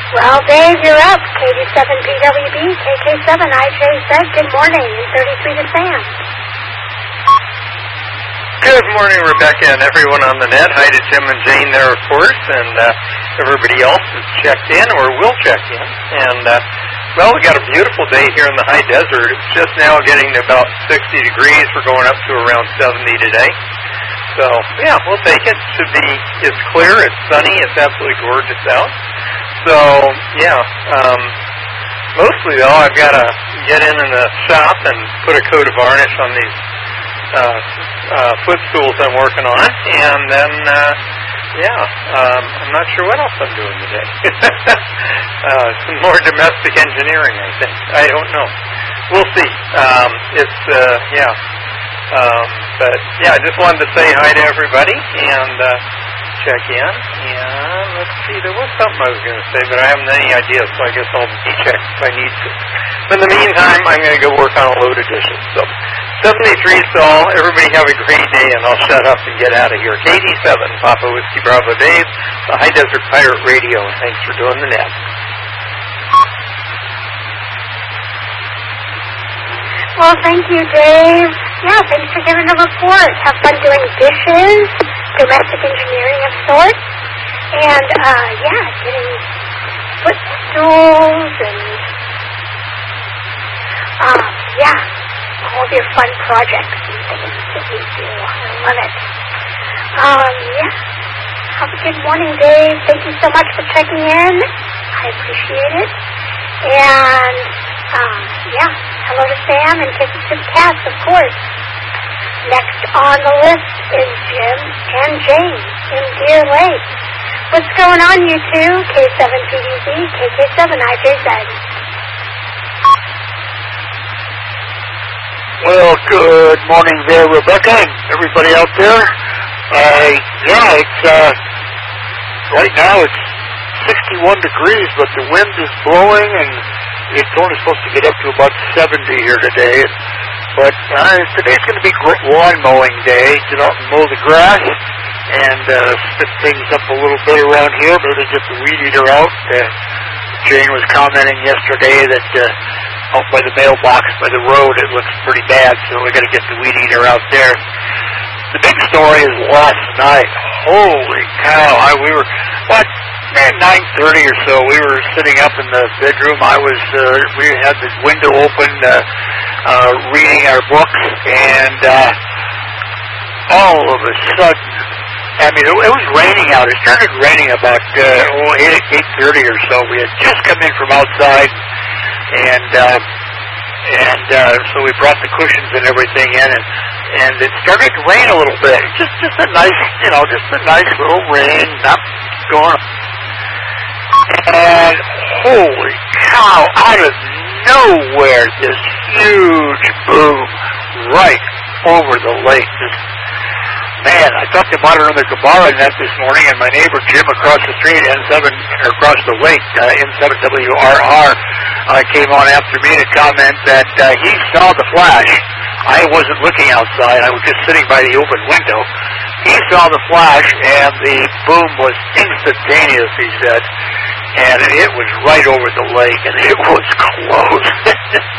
Well, Dave, you're up. KD7PWB, KK7IJZ, good morning, and 33 to Sam. Good morning, Rebecca, and everyone on the net. Hi to Jim and Jane there, of course, and everybody else has checked in or will check in. And, well, we got a beautiful day here in the high desert. It's just now getting to about 60 degrees. We're going up to around 70 today. So, yeah, we'll take it. It's clear, it's sunny, it's absolutely gorgeous out. So, yeah, mostly, though, I've got to get in the shop and put a coat of varnish on these footstools I'm working on, and then, I'm not sure what else I'm doing today. Some more domestic engineering, I think. I don't know. We'll see. But, yeah, I just wanted to say hi to everybody and check in, and let's see, there was something I was going to say, but I haven't any idea, so I guess I'll check if I need to. But in the meantime, I'm going to go work on a load of dishes. So, 73 Saul, everybody have a great day, and I'll shut up and get out of here. KD7, Papa Whiskey Bravo Dave, the High Desert Pirate Radio, and thanks for doing the net. Well, thank you, Dave. Yeah, thanks for giving the report. Have fun doing dishes, domestic engineering of sorts, and, getting footstools and, all of your fun projects and things that you do. I love it. Have a good morning, Dave. Thank you so much for checking in. I appreciate it. And, hello to Sam and kisses to the cats, of course. Next on the list is Jim and Jane in Deer Lake. What's going on, you two? K7PDZ, KK7IJZ. Well, good morning there, Rebecca, and everybody out there. Right now it's 61 degrees, but the wind is blowing, and it's only supposed to get up to about 70 here today. But today's going to be lawn mowing day. Get out and mow the grass and spit things up a little bit around here. Better get the weed eater out. Jane was commenting yesterday that out by the mailbox by the road it looks pretty bad, so we got to get the weed eater out there. The big story is last night. Holy cow! We were 9:30 or so. We were sitting up in the bedroom. We had the window open, reading our books, and all of a sudden, it was raining out. It started raining about 8:30 or so. We had just come in from outside, and so we brought the cushions and everything in, and it started to rain a little bit. Just a nice little rain, not going. And holy cow! Out of nowhere, this huge boom right over the lake. Man, I talked about another Kabara net this morning, and my neighbor Jim across the street, across the lake, N7WRR, came on after me to comment that he saw the flash. I wasn't looking outside. I was just sitting by the open window. He saw the flash, and the boom was instantaneous, he said, and it was right over the lake, and it was close.